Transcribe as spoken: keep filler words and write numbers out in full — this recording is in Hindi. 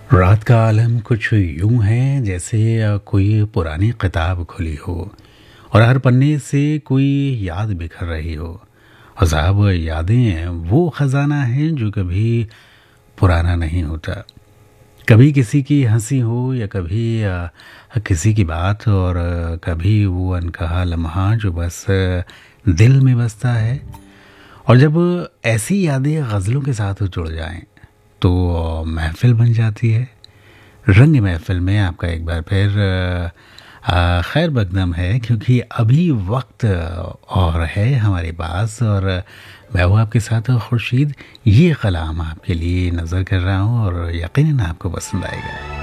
रात का आलम कुछ यूं है जैसे अ, कोई पुरानी किताब खुली हो और हर पन्ने से कोई याद बिखर रही हो। और साहब यादें वो खजाना है जो कभी पुराना नहीं होता। कभी किसी की हंसी हो या कभी अ, किसी की बात और अ, कभी वो अनकहा लम्हा जो बस अ, दिल में बसता है। और जब ऐसी यादें गज़लों के साथ जुड़ जाएं तो अ, महफिल बन जाती है। रंग महफिल में आपका एक बार फिर अ, अ, खैर मकदम है क्योंकि अभी वक्त और है हमारे पास और मैं हूँ आपके साथ खुर्शीद। ये कलाम आपके लिए नज़र कर रहा हूँ और यकीनन आपको पसंद आएगा।